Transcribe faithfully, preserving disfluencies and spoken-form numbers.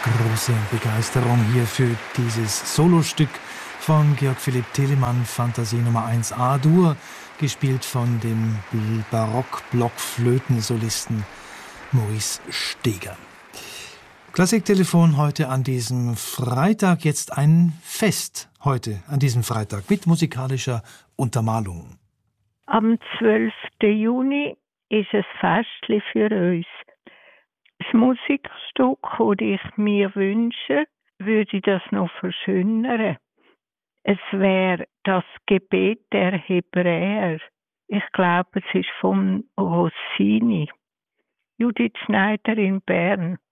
Große Begeisterung hier für dieses Solostück von Georg Philipp Telemann, Fantasie Nummer eins A-Dur, gespielt von dem Barock-Blockflötensolisten Maurice Steger. Klassiktelefon heute an diesem Freitag, jetzt ein Fest heute an diesem Freitag mit musikalischer Untermalung. Am zwölften Juni ist es Festli für uns. Das Musikstück, das ich mir wünsche, würde das noch verschönern. Es wäre das Gebet der Hebräer. Ich glaube, es ist von Rossini. Judith Schneider in Bern.